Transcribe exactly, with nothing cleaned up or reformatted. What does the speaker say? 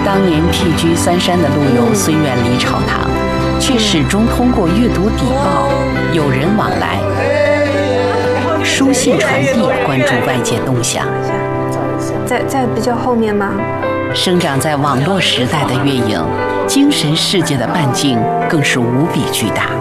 当年僻居三山的陆游虽远离朝堂，却始终通过阅读邸报、友人往来、书信传递关注外界动向。 在在比较后面吗？ 生长在网络时代的月影，精神世界的半径更是无比巨大。